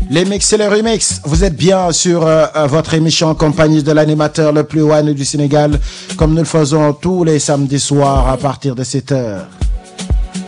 Les mix et les remix, vous êtes bien sur votre émission en compagnie de l'animateur le plus one du Sénégal, comme nous le faisons tous les samedis soirs à partir de 7h.